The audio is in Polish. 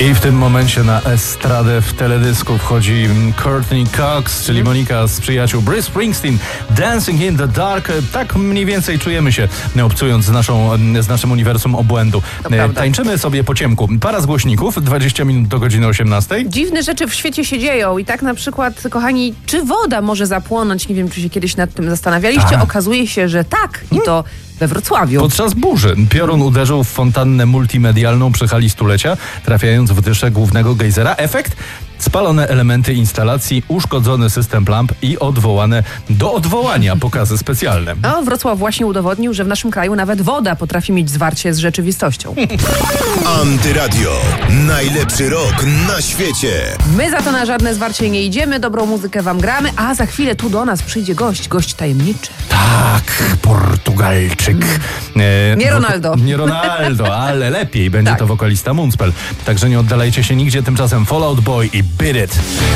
I w tym momencie na estradę w teledysku wchodzi Courtney Cox, czyli Monika z przyjaciół Bruce Springsteen. Dancing in the Dark. Tak mniej więcej czujemy się, obcując z naszym uniwersum obłędu. Tańczymy sobie po ciemku. Para z głośników, 20 minut do godziny 18. Dziwne rzeczy w świecie się dzieją i tak na przykład, kochani, czy woda może zapłonąć? Nie wiem, czy się kiedyś nad tym zastanawialiście. Okazuje się, że tak. I to we Wrocławiu. Podczas burzy piorun uderzył w fontannę multimedialną przy hali stulecia, trafiając w dyszę głównego gejzera. Efekt? Spalone elementy instalacji, uszkodzony system lamp i odwołane do odwołania pokazy specjalne. A Wrocław właśnie udowodnił, że w naszym kraju nawet woda potrafi mieć zwarcie z rzeczywistością. Antyradio. Najlepszy rok na świecie. My za to na żadne zwarcie nie idziemy, dobrą muzykę wam gramy, a za chwilę tu do nas przyjdzie gość tajemniczy. Tak, Portugalczyk. Nie Ronaldo. Nie Ronaldo, ale lepiej będzie to wokalista Munspel. Także nie oddalajcie się nigdzie, tymczasem Fall Out Boy i Beat It.